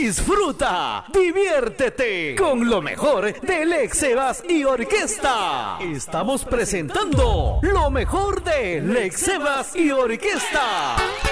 Disfruta, diviértete con lo mejor de Lex Sebas y Orquesta. Estamos presentando lo mejor de Lex Sebas y Orquesta.